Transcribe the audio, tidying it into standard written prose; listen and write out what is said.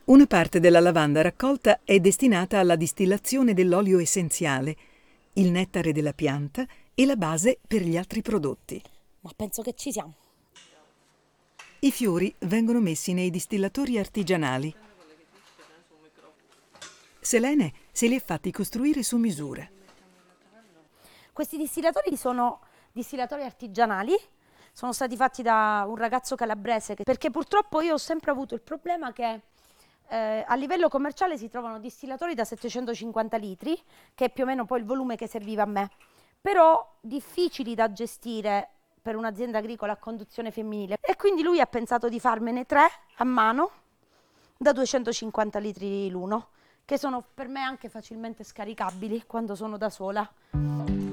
Una parte della lavanda raccolta è destinata alla distillazione dell'olio essenziale, il nettare della pianta e la base per gli altri prodotti. Ma penso che ci siamo. I fiori vengono messi nei distillatori artigianali. Selene se li ha fatti costruire su misura. Questi distillatori sono distillatori artigianali, sono stati fatti da un ragazzo calabrese, perché purtroppo io ho sempre avuto il problema che a livello commerciale si trovano distillatori da 750 litri, che è più o meno poi il volume che serviva a me, però difficili da gestire per un'azienda agricola a conduzione femminile. E quindi lui ha pensato di farmene 3 a mano da 250 litri l'uno, che sono per me anche facilmente scaricabili quando sono da sola.